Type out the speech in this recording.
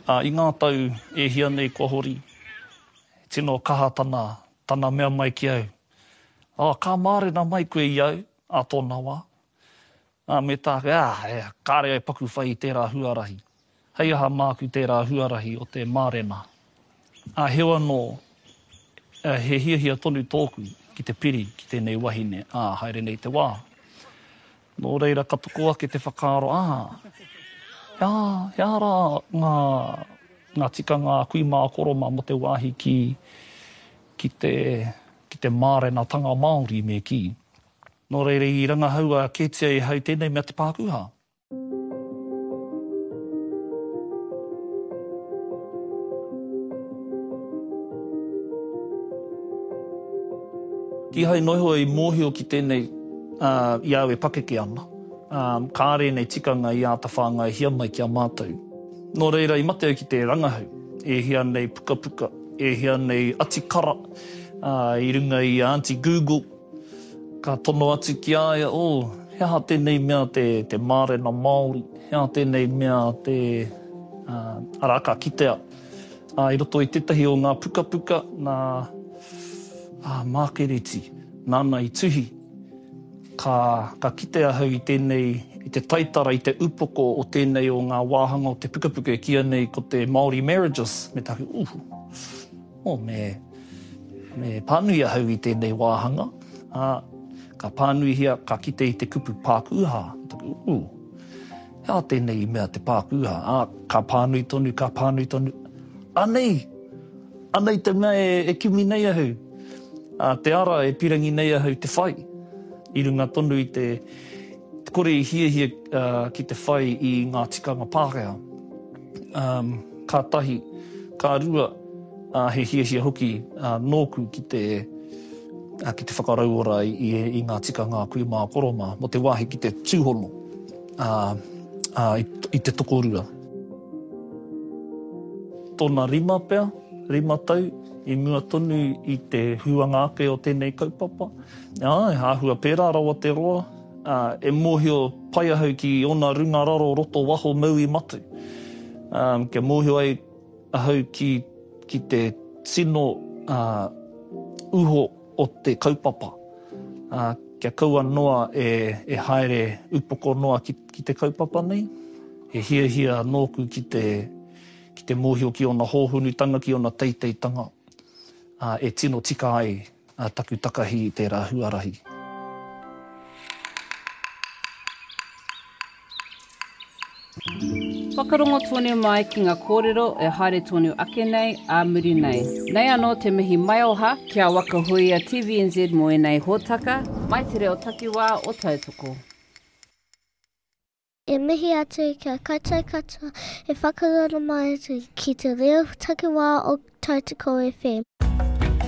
I ngā tau e hia nei kua hori, tino kaha tana mea mai ki au. Ka mārena mai koe i au, a tōna wā. Me tāke, kāre ai paku whai i tērā huarahi. Hei aha māku tērā huarahi o te mārena. Hewa no, he hiahia tonu tōku ki te piri, ki tēnei wahine, haere nei te wā. Nō reira katokoa ke te whakaaro, he ara ngā tikanga kuimā koroma mo te wāhi ki te mārenatanga Māori me ki. Nō reira i rangahaua kētia e hau tēnei mea te Pākuha. Ki hai noho i mōhio ki tēnei i au e pakeke ana. Kāre nei tikanga i āta whāngai hia mai ki a mātou. Nō reira i mate au ki te rangahau, e hia nei puka puka, e hia nei atikara, i runga i Auntie Google, ka tono atu ki aia, he aha tēnei mea te mārena Māori, he aha tēnei mea te araka kitea. I roto i tetahi o ngā puka puka, nā mākereti, nāna i tuhi, ka kitea hau i tēnei, i te taitara, i te upoko o tēnei o ngā wāhanga o te puka puka e kia nei ko te Māori marriages, me tāke, me pānuia hau i tēnei wāhanga, ka pānui hia, ka kite i te kupu Pākuha, hea tēnei mea te Pākuha, ka pānui tonu, anei te mea e kimi nei ahau, te ara e pirangi nei ahau te whai, i runga tonu i te kore i hia ki te whai i ngā tikanga Pākehā. Ka tahi, ka rua, he hia hoki nōku ki te whakarauora i ngā tikanga kuimā koroma, mo te wāhi ki te tūhono i te tokorua. Tōna rima pea, rima tau, i mua tonu i te huanga ake o tēnei kaupapa. E hāhua pērā rawa te roa, e mōhio pai ahau ki ona runga raro roto waho mau i matu. Kia mōhio ai ahau ki te tino uho o te kaupapa. Kia kaua noa e haere upoko noa ki te kaupapa nei. E hia nōku ki te mōhio ki ona hōhunutanga, ki ona teiteitanga. E tino tika ai taku takahi i tērā huarahi. Whakarongo tōne mai ki ngā kōrero e haere tōnu ake nei, a muri nei. Nei anō te mihi mai oha, kia waka hui a TVNZ mo e nei hōtaka, mai te reo takiwā o tautoko. E mihi atu kia koutou katoa e whakarona mai atu ki te reo takiwā o Tautoko FM.